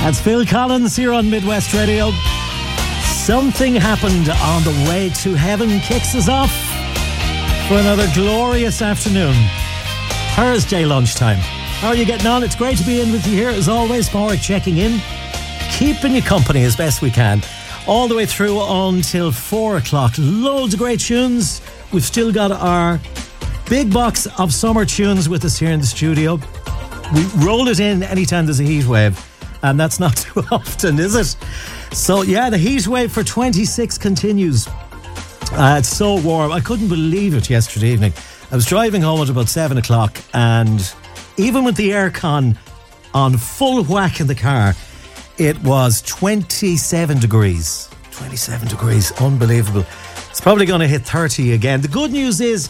That's Phil Collins here on Midwest Radio. Something Happened on the Way to Heaven kicks us off for another glorious afternoon. Thursday lunchtime. How are you getting on? It's great to be in with you here. As always, Pádraig checking in, keeping you company as best we can, all the way through until 4 o'clock. Loads of great tunes. We've still got our big box of summer tunes with us here in the studio. We roll it in anytime there's a heat wave, and that's not too often, is it? So yeah, the heat wave for 26 continues. It's so warm. I couldn't believe it yesterday evening. I was driving home at about 7 o'clock, and even with the aircon on full whack in the car, it was 27 degrees. 27 degrees, unbelievable. It's probably going to hit 30 again. The good news is,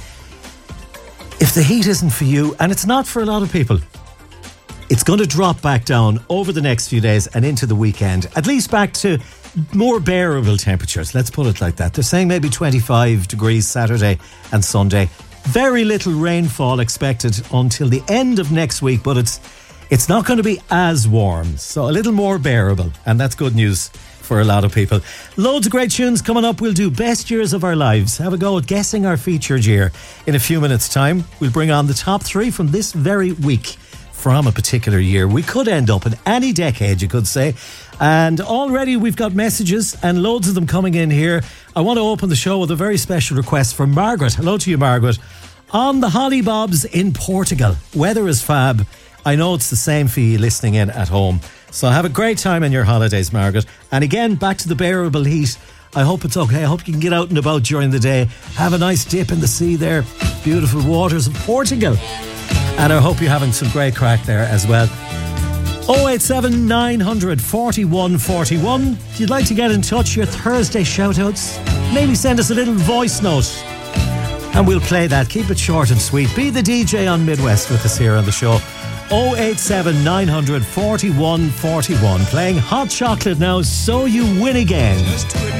if the heat isn't for you, and it's not for a lot of people, it's going to drop back down over the next few days and into the weekend, at least back to more bearable temperatures. Let's put it like that. They're saying maybe 25 degrees Saturday and Sunday. Very little rainfall expected until the end of next week, but it's not going to be as warm, so a little more bearable, and that's good news for a lot of people. Loads of great tunes coming up. We'll do best years of our lives. Have a go at guessing our featured year in a few minutes' time. We'll bring on the top 3 from this very week from a particular year. We could end up in any decade, you could say. And already we've got messages and loads of them coming in here. I want to open the show with a very special request from Margaret. Hello to you, Margaret. On the Hollybobs in Portugal. Weather is fab. I know it's the same for you listening in at home. So have a great time in your holidays, Margaret. And again, back to the bearable heat. I hope it's okay. I hope you can get out and about during the day. Have a nice dip in the sea there. Beautiful waters of Portugal. And I hope you're having some great crack there as well. 087 900 41 41. If you'd like to get in touch, your Thursday shout-outs, maybe send us a little voice note and we'll play that. Keep it short and sweet. Be the DJ on Midwest with us here on the show. 087 900 41 41. Playing Hot Chocolate now, So You Win Again.